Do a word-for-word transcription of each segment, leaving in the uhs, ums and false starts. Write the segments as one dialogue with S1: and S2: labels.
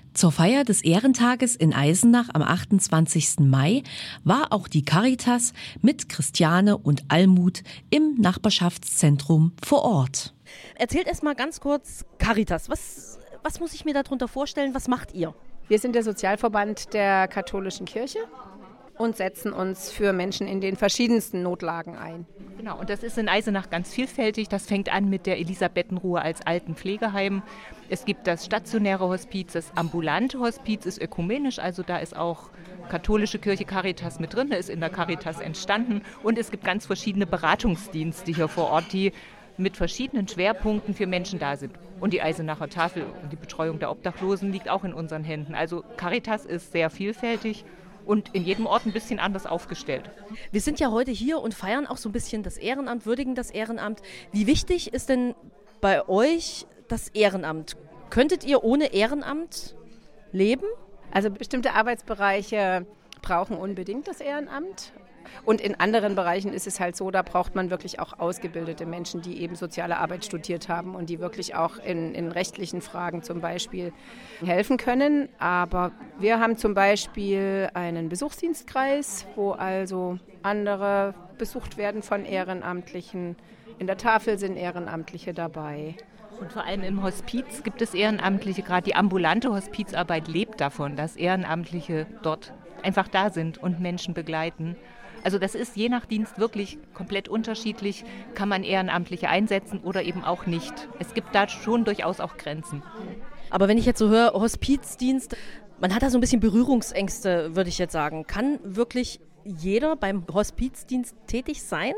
S1: Zur Feier des Ehrentages in Eisenach am achtundzwanzigsten Mai war auch die Caritas mit Christiane und Almut im Nachbarschaftszentrum vor Ort.
S2: Erzählt erst mal ganz kurz Caritas. Was, was muss ich mir darunter vorstellen? Was macht ihr?
S3: Wir sind der Sozialverband der katholischen Kirche und setzen uns für Menschen in den verschiedensten Notlagen ein.
S4: Genau, und das ist in Eisenach ganz vielfältig. Das fängt an mit der Elisabethenruhe als Altenpflegeheim. Es gibt das stationäre Hospiz, das ambulante Hospiz ist ökumenisch, also da ist auch katholische Kirche Caritas mit drin, ist in der Caritas entstanden. Und es gibt ganz verschiedene Beratungsdienste hier vor Ort, die mit verschiedenen Schwerpunkten für Menschen da sind. Und die Eisenacher Tafel und die Betreuung der Obdachlosen liegt auch in unseren Händen. Also Caritas ist sehr vielfältig und in jedem Ort ein bisschen anders aufgestellt.
S2: Wir sind ja heute hier und feiern auch so ein bisschen das Ehrenamt, würdigen das Ehrenamt. Wie wichtig ist denn bei euch das Ehrenamt? Könntet ihr ohne Ehrenamt leben?
S3: Also bestimmte Arbeitsbereiche brauchen unbedingt das Ehrenamt. Und in anderen Bereichen ist es halt so, da braucht man wirklich auch ausgebildete Menschen, die eben soziale Arbeit studiert haben und die wirklich auch in, in rechtlichen Fragen zum Beispiel helfen können. Aber wir haben zum Beispiel einen Besuchsdienstkreis, wo also andere besucht werden von Ehrenamtlichen. In der Tafel sind Ehrenamtliche dabei.
S4: Und vor allem im Hospiz gibt es Ehrenamtliche, gerade die ambulante Hospizarbeit lebt davon, dass Ehrenamtliche dort einfach da sind und Menschen begleiten. Also das ist je nach Dienst wirklich komplett unterschiedlich, kann man Ehrenamtliche einsetzen oder eben auch nicht. Es gibt da schon durchaus auch Grenzen.
S2: Aber wenn ich jetzt so höre, Hospizdienst, man hat da so ein bisschen Berührungsängste, würde ich jetzt sagen. Kann wirklich jeder beim Hospizdienst tätig sein?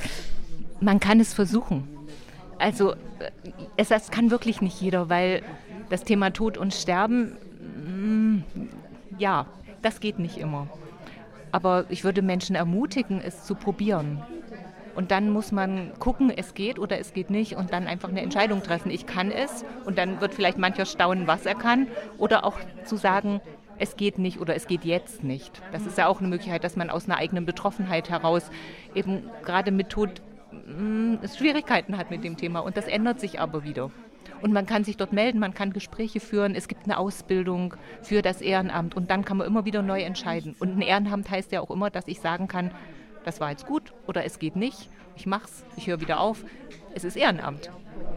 S4: Man kann es versuchen. Also es das kann wirklich nicht jeder, weil das Thema Tod und Sterben, mh, ja, das geht nicht immer. Aber ich würde Menschen ermutigen, es zu probieren. Und dann muss man gucken, es geht oder es geht nicht und dann einfach eine Entscheidung treffen. Ich kann es und dann wird vielleicht mancher staunen, was er kann. Oder auch zu sagen, es geht nicht oder es geht jetzt nicht. Das ist ja auch eine Möglichkeit, dass man aus einer eigenen Betroffenheit heraus eben gerade mit Tod mh, Schwierigkeiten hat mit dem Thema. Und das ändert sich aber wieder. Und man kann sich dort melden, man kann Gespräche führen, es gibt eine Ausbildung für das Ehrenamt und dann kann man immer wieder neu entscheiden. Und ein Ehrenamt heißt ja auch immer, dass ich sagen kann, das war jetzt gut oder es geht nicht, ich mach's, ich höre wieder auf. Es ist Ehrenamt.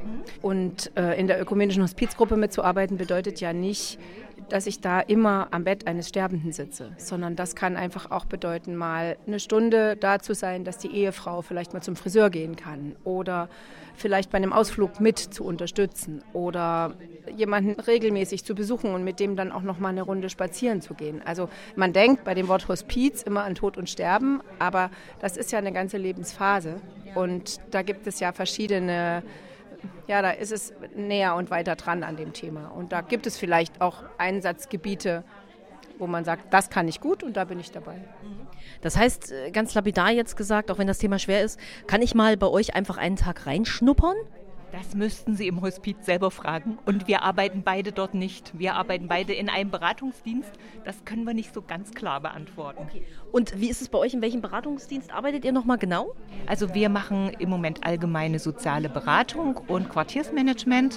S3: Und äh, in der ökumenischen Hospizgruppe mitzuarbeiten bedeutet ja nicht, dass ich da immer am Bett eines Sterbenden sitze, sondern das kann einfach auch bedeuten, mal eine Stunde da zu sein, dass die Ehefrau vielleicht mal zum Friseur gehen kann oder vielleicht bei einem Ausflug mit zu unterstützen oder jemanden regelmäßig zu besuchen und mit dem dann auch noch mal eine Runde spazieren zu gehen. Also man denkt bei dem Wort Hospiz immer an Tod und Sterben, aber das ist ja eine ganze Lebensphase und da gibt es ja verschiedene. Ja, da ist es näher und weiter dran an dem Thema. Und da gibt es vielleicht auch Einsatzgebiete, wo man sagt, das kann ich gut und da bin ich dabei.
S2: Das heißt, ganz lapidar jetzt gesagt, auch wenn das Thema schwer ist, kann ich mal bei euch einfach einen Tag reinschnuppern?
S4: Das müssten Sie im Hospiz selber fragen. Und wir arbeiten beide dort nicht. Wir arbeiten beide in einem Beratungsdienst. Das können wir nicht so ganz klar beantworten.
S2: Okay. Und wie ist es bei euch? In welchem Beratungsdienst arbeitet ihr nochmal genau?
S4: Also wir machen im Moment allgemeine soziale Beratung und Quartiersmanagement.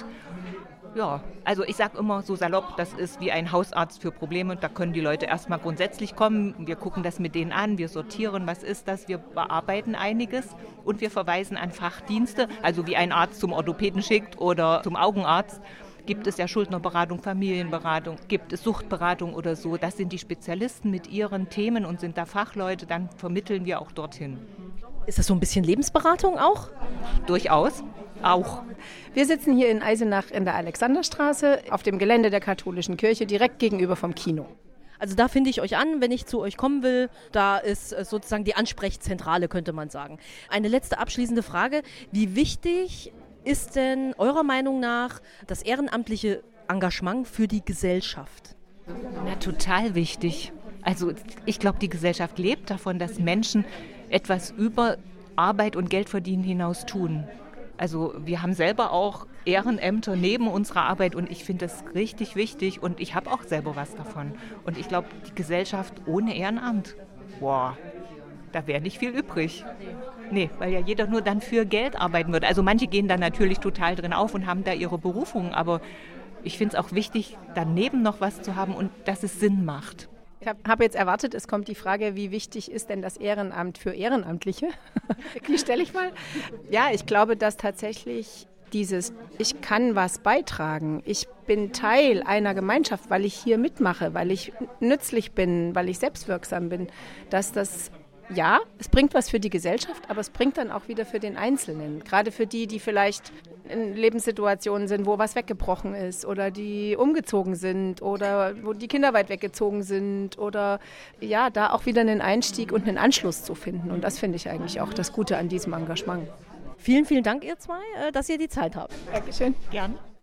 S4: Ja, also ich sage immer so salopp, das ist wie ein Hausarzt für Probleme. Da können die Leute erstmal grundsätzlich kommen. Wir gucken das mit denen an, wir sortieren, was ist das, wir bearbeiten einiges und wir verweisen an Fachdienste. Also wie ein Arzt zum Orthopäden schickt oder zum Augenarzt, gibt es ja Schuldnerberatung, Familienberatung, gibt es Suchtberatung oder so. Das sind die Spezialisten mit ihren Themen und sind da Fachleute, dann vermitteln wir auch dorthin.
S2: Ist das so ein bisschen Lebensberatung auch?
S4: Durchaus. Auch.
S3: Wir sitzen hier in Eisenach in der Alexanderstraße auf dem Gelände der katholischen Kirche direkt gegenüber vom Kino.
S2: Also da finde ich euch an, wenn ich zu euch kommen will. Da ist sozusagen die Ansprechzentrale, könnte man sagen. Eine letzte abschließende Frage. Wie wichtig ist denn eurer Meinung nach das ehrenamtliche Engagement für die Gesellschaft?
S4: Na, total wichtig. Also ich glaube, die Gesellschaft lebt davon, dass Menschen etwas über Arbeit und Geldverdienen hinaus tun. Also wir haben selber auch Ehrenämter neben unserer Arbeit und ich finde das richtig wichtig und ich habe auch selber was davon. Und ich glaube, die Gesellschaft ohne Ehrenamt, boah, da wäre nicht viel übrig. Nee, weil ja jeder nur dann für Geld arbeiten würde. Also manche gehen da natürlich total drin auf und haben da ihre Berufung, aber ich finde es auch wichtig, daneben noch was zu haben und dass es Sinn macht.
S3: Ich habe hab jetzt erwartet, es kommt die Frage, wie wichtig ist denn das Ehrenamt für Ehrenamtliche? Die stelle ich mal. Ja, ich glaube, dass tatsächlich dieses, ich kann was beitragen, ich bin Teil einer Gemeinschaft, weil ich hier mitmache, weil ich nützlich bin, weil ich selbstwirksam bin, dass das, ja, es bringt was für die Gesellschaft, aber es bringt dann auch wieder für den Einzelnen. Gerade für die, die vielleicht in Lebenssituationen sind, wo was weggebrochen ist oder die umgezogen sind oder wo die Kinder weit weggezogen sind oder ja, da auch wieder einen Einstieg und einen Anschluss zu finden. Und das finde ich eigentlich auch das Gute an diesem Engagement.
S2: Vielen, vielen Dank, ihr zwei, dass ihr die Zeit habt.
S3: Dankeschön.
S4: Gern.